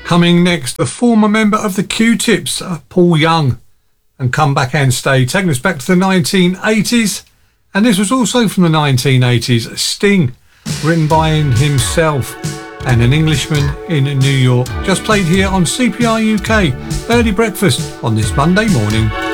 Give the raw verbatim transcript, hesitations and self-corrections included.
Coming next, the former member of the Q-Tips, uh, Paul Young, and Come Back and Stay, taking us back to the nineteen eighties. And this was also from the nineteen eighties, Sting, written by him himself, and An Englishman in New York. Just played here on C P R U K, Early Breakfast on this Monday morning.